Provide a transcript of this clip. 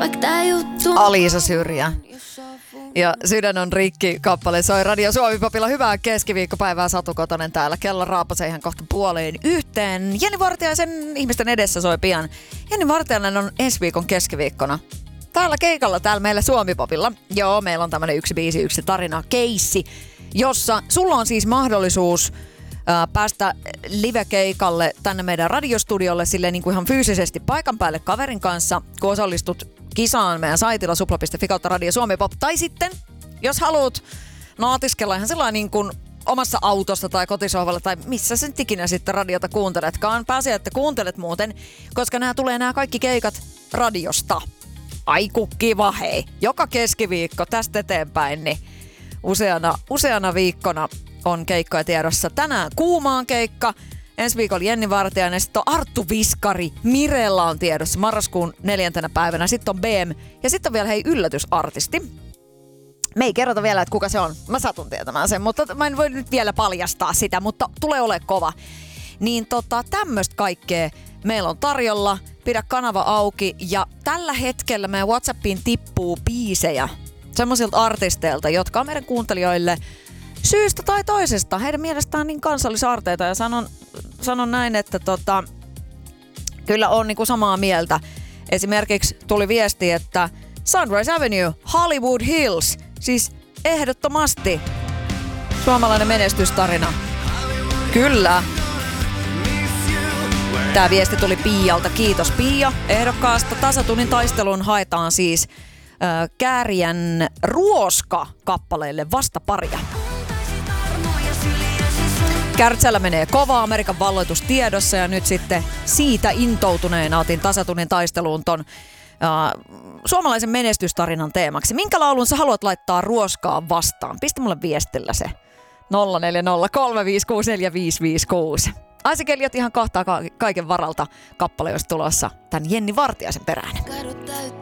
Aliisa Syrjä. Ja Sydän on rikki kappale soi Radio Suomi-popilla. Hyvää keskiviikkopäivää, Satu Kotonen täällä. Kello raapasee ihan kohta 12:30. Jenni Vartiaisen ihmisten edessä soi pian. Jenni Vartiainen on ensi viikon keskiviikkona täällä keikalla täällä meillä Suomi-popilla. Joo, meillä on tämmönen yksi biisi, yksi tarina, keissi, jossa sulla on siis mahdollisuus päästä live-keikalle tänne meidän radiostudiolle silleen niin kuin ihan fyysisesti paikan päälle kaverin kanssa, kun osallistut kisaan meidän saitilla supla.fi kautta Radio Suomi Pop. Tai sitten, jos haluat naatiskella ihan sellainen niin kuin omassa autossa tai kotisohvalla tai missä sen ikinä sitten radiota kuunteletkaan. Pääsee, että kuuntelet muuten, koska nämä kaikki keikat radiosta. Aiku kiva hei. Joka keskiviikko tästä eteenpäin, niin useana viikkona on keikkoja tiedossa. Tänään Kuumaan keikka. Ensi viikolla Jenni Vartiainen, sitten on Arttu Viskari, Mirella on tiedossa marraskuun 4. päivänä, sitten on BM ja sitten on vielä yllätysartisti. Me ei kerrota vielä, että kuka se on. Mä satun tietämään sen, mutta mä en voi nyt vielä paljastaa sitä, mutta tulee ole kova. Niin tämmöistä kaikkea meillä on tarjolla. Pidä kanava auki ja tällä hetkellä meidän WhatsAppiin tippuu biisejä semmoisilta artisteilta, jotka on meidän kuuntelijoille syystä tai toisesta heidän mielestään niin kansallisarteita ja sanon näin, että kyllä on niinku samaa mieltä. Esimerkiksi tuli viesti, että Sunrise Avenue, Hollywood Hills, siis ehdottomasti suomalainen menestystarina. Kyllä. Tää viesti tuli Piialta. Kiitos Piia ehdokkaasta. Tasatunnin taisteluun haetaan siis Kääriän Ruoska-kappaleille vastaparia. Kärtsällä menee kova Amerikan valloitus tiedossa ja nyt sitten siitä intoutuneena otin Tasatunnin taisteluun ton suomalaisen menestystarinan teemaksi. Minkä laulun sä haluat laittaa Ruoskaa vastaan? Pistä mulle viestillä se 0403564556. Aisikelijat ihan kohtaa kaiken varalta kappale olisi tulossa tän Jenni Vartiaisen perään.